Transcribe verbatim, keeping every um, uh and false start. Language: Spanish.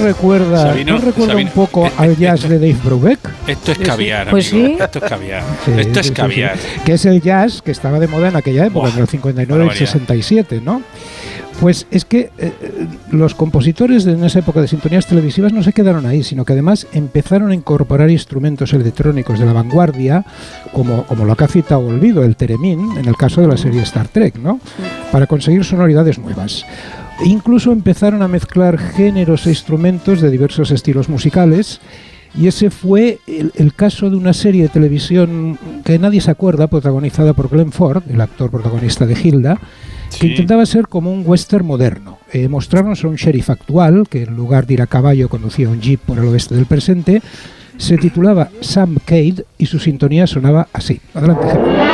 recuerda, Sabino, ¿no recuerda Sabino, un poco eh, al eh, jazz esto, de Dave Brubeck? Esto es caviar, pues amigo. sí. Esto es caviar. Sí, esto es sí, sí, caviar. sí. Que es el jazz que estaba de moda en aquella época, Buah, en el cincuenta y nueve y el barbaridad. sesenta y siete, ¿no? Pues es que eh, los compositores de en esa época de sintonías televisivas no se quedaron ahí, sino que además empezaron a incorporar instrumentos electrónicos de la vanguardia, como, como lo que ha citado Olvido, el Theremin, en el caso de la serie Star Trek, ¿no? Para conseguir sonoridades nuevas. Incluso empezaron a mezclar géneros e instrumentos de diversos estilos musicales. Y ese fue el, el caso de una serie de televisión que nadie se acuerda, protagonizada por Glenn Ford, el actor protagonista de Hilda, Sí. que intentaba ser como un western moderno. Eh, mostrarnos a un sheriff actual, que en lugar de ir a caballo conducía un jeep por el oeste del presente. Se titulaba Sam Cade y su sintonía sonaba así. Adelante, Gemma.